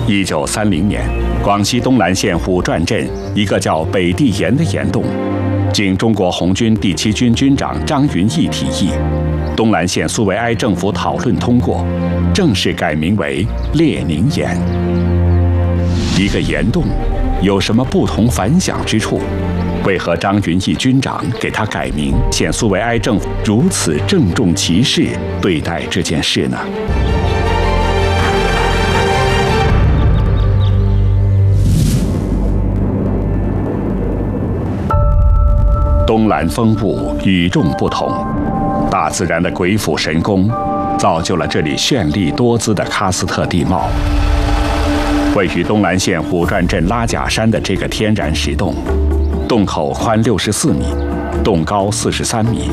1930年，广西东兰县虎转镇一个叫北地岩的岩洞，经中国红军第7军军长张云逸提议，东兰县苏维埃政府讨论通过，正式改名为列宁岩。一个岩洞有什么不同凡响之处？为何张云逸军长给他改名？现苏维埃政府如此郑重其事对待这件事呢？东兰风物与众不同，大自然的鬼斧神工，造就了这里绚丽多姿的喀斯特地貌。位于东兰县虎转镇拉贾山的这个天然石洞，洞口宽64米，洞高43米，